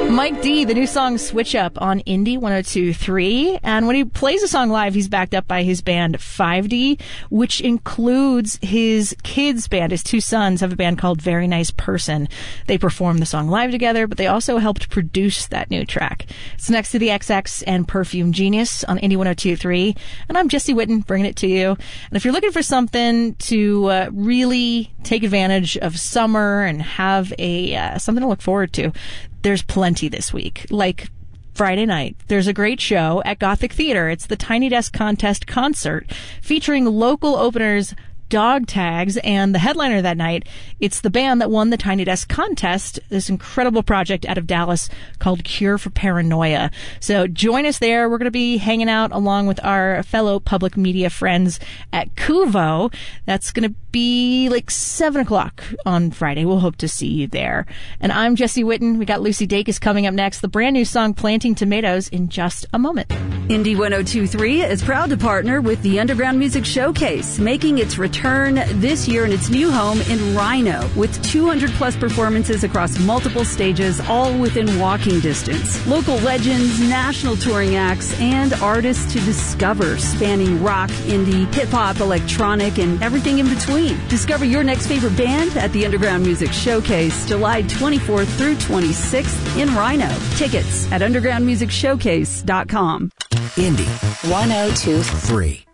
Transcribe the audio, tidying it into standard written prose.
Mike D, the new song Switch Up on Indie 102.3. And when he plays a song live, he's backed up by his band 5D, which includes his kids' band. His two sons have a band called Very Nice Person. They perform the song live together, but they also helped produce that new track. It's next to the XX and Perfume Genius on Indie 102.3. And I'm Jesse Witten, bringing it to you. And if you're looking for something to really take advantage of summer and have a something to look forward to, there's plenty this week. Like Friday night, there's a great show at Gothic Theater. It's the Tiny Desk Contest concert featuring local openers Dog Tags, and the headliner that night, it's the band that won the Tiny Desk Contest, this incredible project out of Dallas called Cure for Paranoia. So join us there. We're going to be hanging out along with our fellow public media friends at Kuvo. That's going to be like 7 o'clock on Friday. We'll hope to see you there. And I'm Jesse Witten. We got Lucy Dacus coming up next. The brand new song Planting Tomatoes in just a moment. Indie 102.3 is proud to partner with the Underground Music Showcase, making its return this year in its new home in Rhino, with 200 plus performances across multiple stages, all within walking distance. Local legends, national touring acts, and artists to discover, spanning rock, indie, hip-hop, electronic, and everything in between. Discover your next favorite band at the Underground Music Showcase, July 24th through 26th in Rhino. Tickets at undergroundmusicshowcase.com. Indie 102.3.